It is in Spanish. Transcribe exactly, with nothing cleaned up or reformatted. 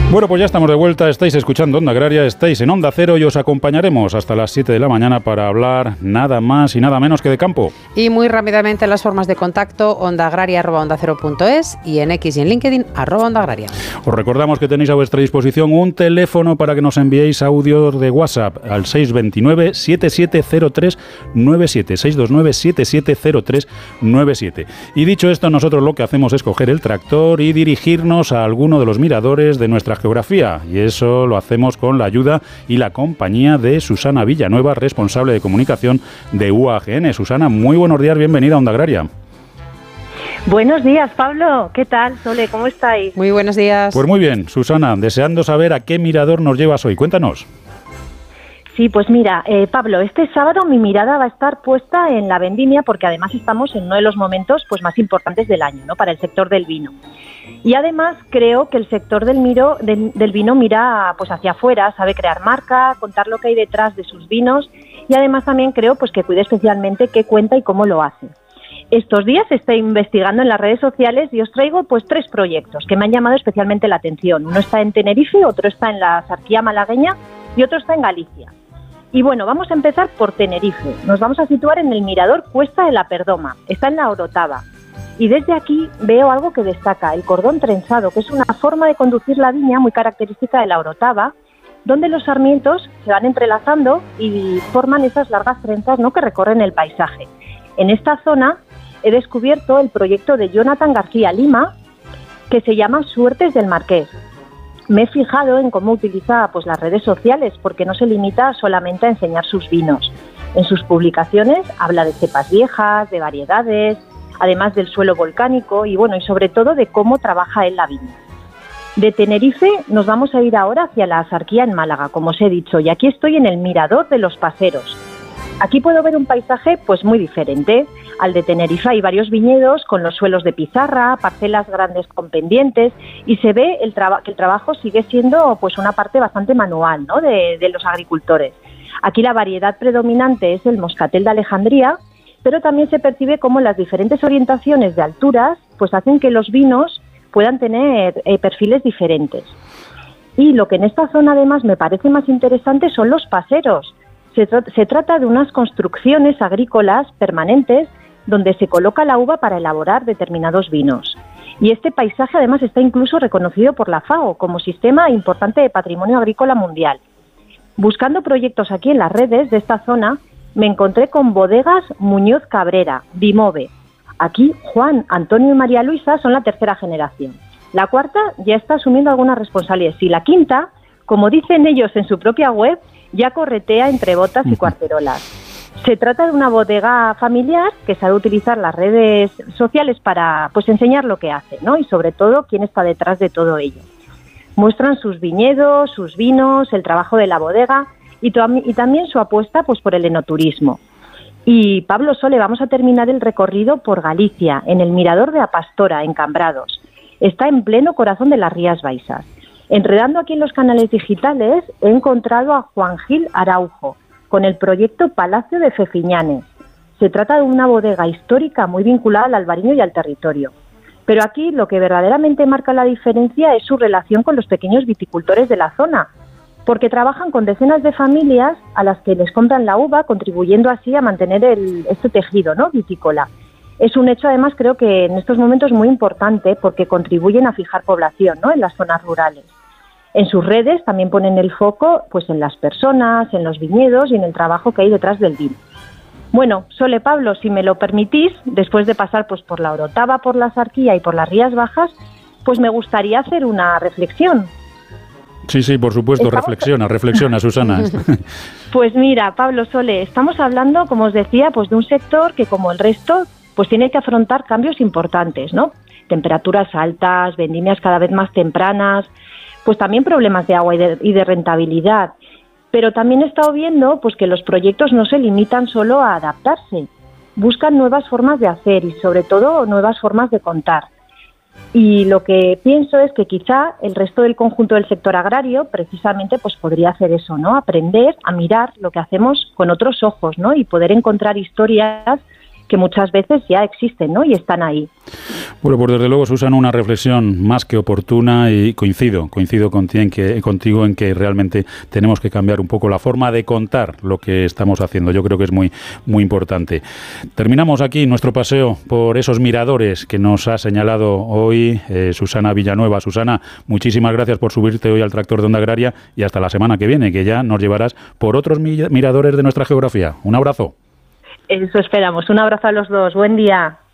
Bueno, pues ya estamos de vuelta, estáis escuchando Onda Agraria, estáis en Onda Cero y os acompañaremos hasta las siete de la mañana para hablar nada más y nada menos que de campo. Y muy rápidamente las formas de contacto, ondaagraria arroba onda cero punto es y en X y en LinkedIn, arroba Onda Agraria. Os recordamos que tenéis a vuestra disposición un teléfono para que nos enviéis audios de WhatsApp al seis dos nueve, siete siete cero tres nueve siete, seis dos nueve, siete siete cero tres nueve siete. Y dicho esto, nosotros lo que hacemos es coger el tractor y dirigirnos a alguno de los miradores de nuestra geografía, y eso lo hacemos con la ayuda y la compañía de Susana Villanueva, responsable de comunicación de U A G N. Susana, muy buenos días, bienvenida a Onda Agraria. Buenos días, Pablo. ¿Qué tal, Sole? ¿Cómo estáis? Muy buenos días. Pues muy bien, Susana, deseando saber a qué mirador nos llevas hoy. Cuéntanos. Sí, pues mira, eh, Pablo, este sábado mi mirada va a estar puesta en la vendimia porque además estamos en uno de los momentos pues más importantes del año, ¿no?, para el sector del vino. Y además creo que el sector del, miro, del, del vino mira pues hacia afuera, sabe crear marca, contar lo que hay detrás de sus vinos y además también creo pues que cuide especialmente qué cuenta y cómo lo hace. Estos días estoy investigando en las redes sociales y os traigo pues tres proyectos que me han llamado especialmente la atención. Uno está en Tenerife, otro está en la Sarquía malagueña y otro está en Galicia. Y bueno, vamos a empezar por Tenerife. Nos vamos a situar en el mirador Cuesta de la Perdoma. Está en la Orotava. Y desde aquí veo algo que destaca, el cordón trenzado, que es una forma de conducir la viña muy característica de la Orotava, donde los sarmientos se van entrelazando y forman esas largas trenzas, ¿no?, que recorren el paisaje. En esta zona he descubierto el proyecto de Jonathan García Lima, que se llama Suertes del Marqués. Me he fijado en cómo utiliza pues las redes sociales, porque no se limita solamente a enseñar sus vinos. En sus publicaciones habla de cepas viejas, de variedades, además del suelo volcánico y bueno, y sobre todo de cómo trabaja él la viña. De Tenerife nos vamos a ir ahora hacia la Sarquía en Málaga, como os he dicho, y aquí estoy en el Mirador de los Paseros. Aquí puedo ver un paisaje pues muy diferente al de Tenerife. Hay varios viñedos con los suelos de pizarra, parcelas grandes con pendientes y se ve el traba- que el trabajo sigue siendo pues una parte bastante manual, ¿no?, de, de los agricultores. Aquí la variedad predominante es el moscatel de Alejandría, pero también se percibe cómo las diferentes orientaciones de alturas pues hacen que los vinos puedan tener eh, perfiles diferentes. Y lo que en esta zona además me parece más interesante son los paseros. Se, tra- se trata de unas construcciones agrícolas permanentes donde se coloca la uva para elaborar determinados vinos. Y este paisaje además está incluso reconocido por la FAO como sistema importante de patrimonio agrícola mundial. Buscando proyectos aquí en las redes de esta zona, me encontré con Bodegas Muñoz Cabrera, Bimove. Aquí Juan, Antonio y María Luisa son la tercera generación. La cuarta ya está asumiendo algunas responsabilidades y la quinta, como dicen ellos en su propia web, ya corretea entre botas y cuarterolas. Se trata de una bodega familiar que sabe utilizar las redes sociales para pues enseñar lo que hace, ¿no?, y sobre todo quién está detrás de todo ello. Muestran sus viñedos, sus vinos, el trabajo de la bodega y, to- y también su apuesta pues por el enoturismo. Y Pablo, Sole, vamos a terminar el recorrido por Galicia, en el Mirador de Apastora, en Cambrados. Está en pleno corazón de las Rías Baixas. Enredando aquí en los canales digitales he encontrado a Juan Gil Araujo con el proyecto Palacio de Fefiñanes. Se trata de una bodega histórica muy vinculada al albariño y al territorio. Pero aquí lo que verdaderamente marca la diferencia es su relación con los pequeños viticultores de la zona, porque trabajan con decenas de familias a las que les compran la uva, contribuyendo así a mantener el, este tejido, ¿no?, vitícola. Es un hecho, además, creo que en estos momentos muy importante porque contribuyen a fijar población, ¿no?, en las zonas rurales. En sus redes también ponen el foco pues en las personas, en los viñedos y en el trabajo que hay detrás del vino. Bueno, Sole, Pablo, si me lo permitís, después de pasar pues por la Orotava, por la Sarquía y por las Rías Bajas, pues me gustaría hacer una reflexión. Sí, sí, por supuesto, ¿Estamos? reflexiona, reflexiona, Susana. Pues mira, Pablo, Sole, estamos hablando, como os decía, pues de un sector que, como el resto, pues tiene que afrontar cambios importantes, ¿no? Temperaturas altas, vendimias cada vez más tempranas, pues también problemas de agua y de, y de rentabilidad. Pero también he estado viendo pues que los proyectos no se limitan solo a adaptarse, buscan nuevas formas de hacer y sobre todo nuevas formas de contar. Y lo que pienso es que quizá el resto del conjunto del sector agrario precisamente pues podría hacer eso, ¿no? Aprender a mirar lo que hacemos con otros ojos, ¿no? Y poder encontrar historias que muchas veces ya existen, ¿no? Y están ahí. Bueno, pues desde luego, Susana, una reflexión más que oportuna, y coincido, coincido contigo en que, contigo en que realmente tenemos que cambiar un poco la forma de contar lo que estamos haciendo. Yo creo que es muy, muy importante. Terminamos aquí nuestro paseo por esos miradores que nos ha señalado hoy eh, Susana Villanueva. Susana, muchísimas gracias por subirte hoy al tractor de Onda Agraria y hasta la semana que viene, que ya nos llevarás por otros miradores de nuestra geografía. Un abrazo. Eso esperamos. Un abrazo a los dos. Buen día.